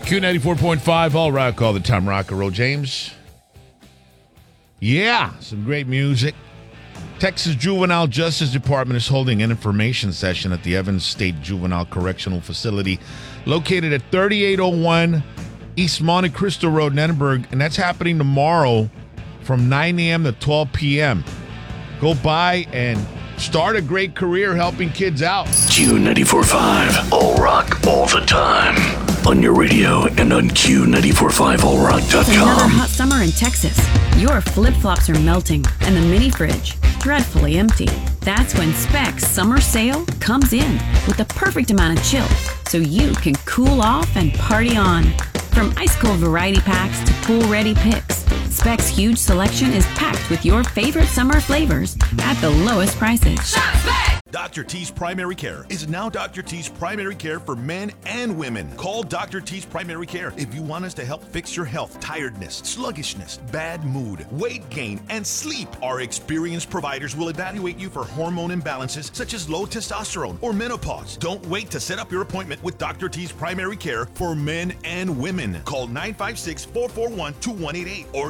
Q94.5 All Rock all the time. Rock and roll, James. Yeah, some great music. Texas Juvenile Justice Department is holding an information session at the Evans State Juvenile Correctional Facility located at 3801 East Monte Cristo Road in Edinburgh, and that's happening tomorrow from 9 a.m. to 12 p.m. Go by and start a great career helping kids out. Q94.5 All Rock all the time. On your radio and on Q945allrock.com. It's another hot summer in Texas. Your flip-flops are melting and the mini fridge dreadfully empty. That's when Specs Summer Sale comes in with the perfect amount of chill so you can cool off and party on. From ice-cold variety packs to pool-ready picks, Specs' huge selection is packed with your favorite summer flavors at the lowest prices. Shop Specs! Dr. T's Primary Care is now Dr. T's Primary Care for men and women. Call Dr. T's Primary Care if you want us to help fix your health, tiredness, sluggishness, bad mood, weight gain, and sleep. Our experienced providers will evaluate you for hormone imbalances such as low testosterone or menopause. Don't wait to set up your appointment with Dr. T's Primary Care for men and women. Call 956-441-2188 or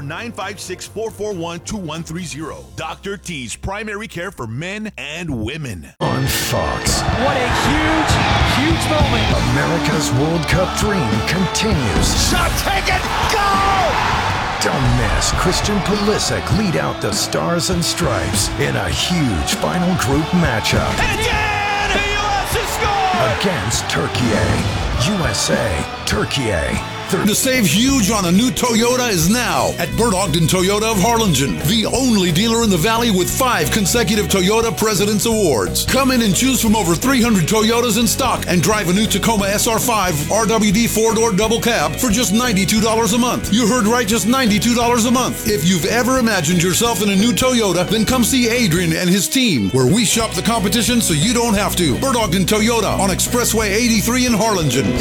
956-441-2130. Dr. T's Primary Care for men and women. On Fox. What a huge moment. America's World Cup dream continues. Shot taken. Goal! Don't miss Christian Pulisic lead out the Stars and Stripes in a huge final group matchup. And again, the U.S. has scored! Against Turkey. USA, Turkey. To save huge on a new Toyota is now at Bert Ogden Toyota of Harlingen, the only dealer in the Valley with 5 consecutive Toyota President's Awards. Come in and choose from over 300 Toyotas in stock and drive a new Tacoma SR5 RWD 4-door double cab for just $92 a month. You heard right, just $92 a month. If you've ever imagined yourself in a new Toyota, then come see Adrian and his team, where we shop the competition so you don't have to. Bert Ogden Toyota on Expressway 83 in Harlingen.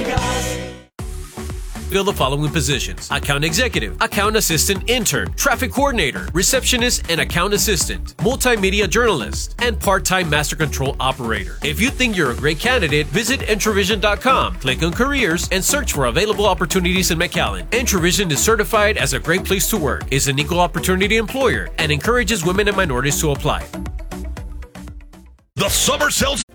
Fill the following positions: account executive, account assistant intern, traffic coordinator, receptionist and account assistant, multimedia journalist, and part-time master control operator. If you think you're a great candidate, visit Entravision.com, click on careers, and search for available opportunities in McAllen. Entravision is certified as a great place to work, is an equal opportunity employer, and encourages women and minorities to apply. The summer sales.